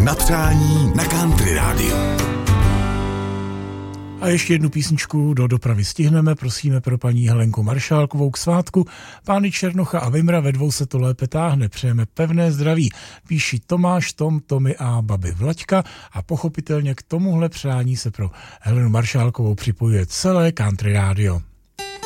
Na přání na Country Radio. A ještě jednu písničku do dopravy stihneme, prosíme pro paní Helenku Maršálkovou k svátku. Pány Černocha a Vimra, ve dvou se to lépe táhne, přejeme pevné zdraví. Píší Tomáš, Tom, Tomy a babi Vlaďka a pochopitelně k tomuhle přání se pro Helenu Maršálkovou připojuje celé Country Radio.